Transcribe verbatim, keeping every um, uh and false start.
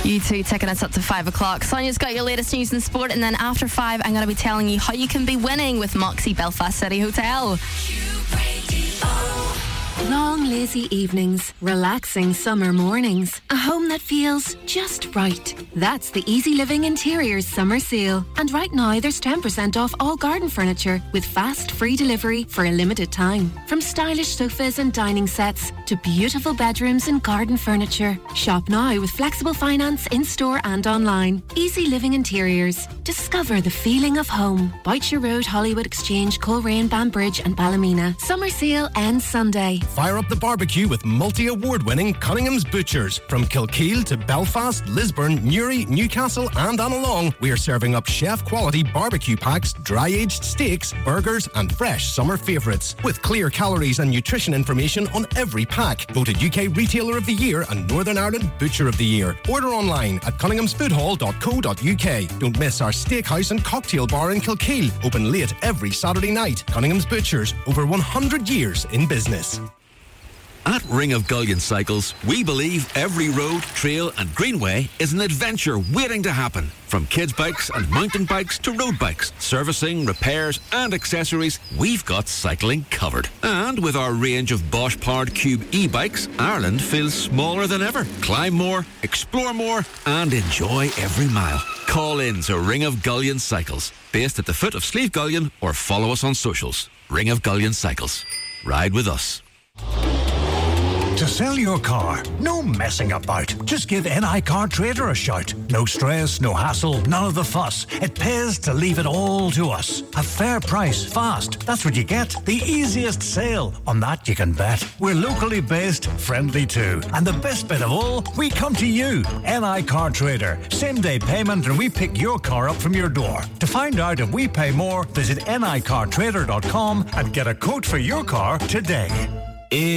You two taking us up to five o'clock. Sonia's got your latest news and sport, and then after five, I'm going to be telling you how you can be winning with Moxie Belfast City Hotel. Long, lazy evenings, relaxing summer mornings, a home that feels just right. That's the Easy Living Interiors summer sale. And right now, there's ten percent off all garden furniture with fast, free delivery for a limited time. From stylish sofas and dining sets to beautiful bedrooms and garden furniture. Shop now with flexible finance in-store and online. Easy Living Interiors. Discover the feeling of home. Boucher Road, Hollywood Exchange, Coleraine, Banbridge and Ballymena. Summer sale ends Sunday. Fire up the barbecue with multi-award-winning Cunningham's Butchers. From Kilkeel to Belfast, Lisburn, Newry, Newcastle and Annalong, we're serving up chef-quality barbecue packs, dry-aged steaks, burgers and fresh summer favourites. With clear calories and nutrition information on every pack. Voted U K Retailer of the Year and Northern Ireland Butcher of the Year. Order online at cunninghamsfoodhall dot co dot uk. Don't miss our steakhouse and cocktail bar in Kilkeel. Open late every Saturday night. Cunningham's Butchers, over one hundred years in business. At Ring of Gullion Cycles, we believe every road, trail and greenway is an adventure waiting to happen. From kids' bikes and mountain bikes to road bikes, servicing, repairs and accessories, we've got cycling covered. And with our range of Bosch powered Cube e-bikes, Ireland feels smaller than ever. Climb more, explore more and enjoy every mile. Call in to Ring of Gullion Cycles, based at the foot of Slieve Gullion, or follow us on socials. Ring of Gullion Cycles. Ride with us. To sell your car, no messing about. Just give N I Car Trader a shout. No stress, no hassle, none of the fuss. It pays to leave it all to us. A fair price, fast. That's what you get. The easiest sale. On that you can bet. We're locally based, friendly too. And the best bit of all, we come to you. N I Car Trader. Same day payment and we pick your car up from your door. To find out if we pay more, visit N I car trader dot com and get a quote for your car today.